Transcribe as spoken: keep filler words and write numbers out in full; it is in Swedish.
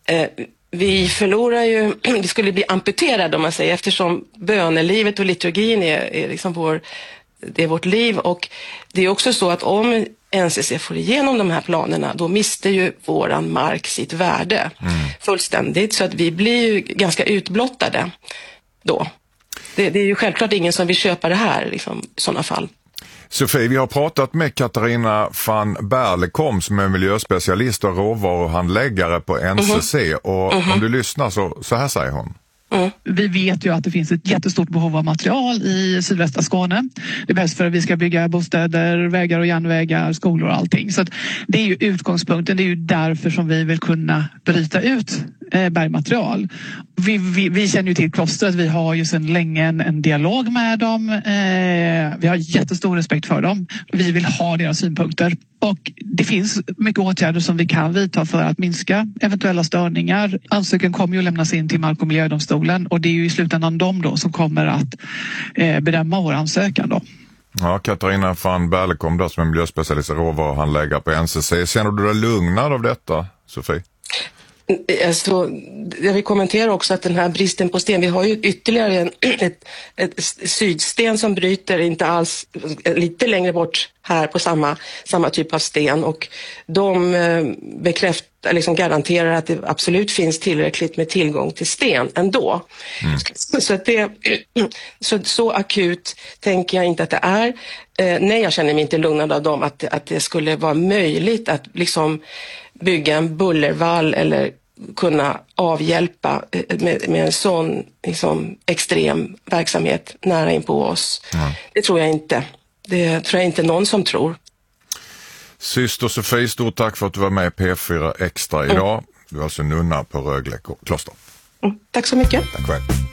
Eh, vi förlorar ju, vi skulle bli amputerade om man säger, eftersom bönelivet och liturgin är, är liksom vår, det är vårt liv. Och det är också så att om N C C får igenom de här planerna, då mister ju våran mark sitt värde mm. fullständigt. Så att vi blir ju ganska utblottade då. Det, det är ju självklart ingen som vill köpa det här liksom, i sådana fall. Sofie, vi har pratat med Katarina van Berlekom som är miljöspecialist och råvaruhandläggare på N C C. Mm-hmm. Och mm-hmm. om du lyssnar så, så här säger hon. Mm. Vi vet ju att det finns ett jättestort behov av material i sydvästra Skåne. Det behövs för att vi ska bygga bostäder, vägar och järnvägar, skolor och allting. Så att det är ju utgångspunkten. Det är ju därför som vi vill kunna bryta ut eh, bergmaterial. Vi, vi, vi känner ju till klostret. Vi har ju sedan länge en, en dialog med dem. Eh, vi har jättestor respekt för dem. Vi vill ha deras synpunkter. Och det finns mycket åtgärder som vi kan vidta för att minska eventuella störningar. Ansökan kommer ju att lämnas in till Mark- och miljödomstolen och det är ju i slutändan de då som kommer att eh, bedöma vår ansökan då. Ja, Katarina van Berlekom då som är miljöspecialist och råvaruhandläggare på N C C. Känner du dig lugnad av detta, Sofie? Alltså, jag vill kommentera också att den här bristen på sten, vi har ju ytterligare en, ett, ett sydsten som bryter inte alls lite längre bort här på samma, samma typ av sten och de bekräftar, liksom garanterar att det absolut finns tillräckligt med tillgång till sten ändå. Mm. Så, så, att det, så, så akut tänker jag inte att det är. Eh, nej, jag känner mig inte lugnad av dem att, att det skulle vara möjligt att liksom bygga en bullervall eller kunna avhjälpa med, med en sån liksom, extrem verksamhet nära in på oss. Mm. Det tror jag inte. Det tror jag inte någon som tror. Syster Sofie, stort tack för att du var med i P fyra Extra idag. Mm. Du är alltså nunna på Rögle kloster. Mm. Tack så mycket. Tack själv.